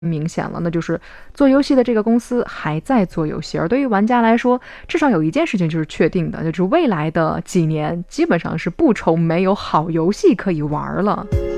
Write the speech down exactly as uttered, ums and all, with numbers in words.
明显了，那就是做游戏的这个公司还在做游戏，而对于玩家来说，至少有一件事情就是确定的，就是未来的几年基本上是不愁没有好游戏可以玩了。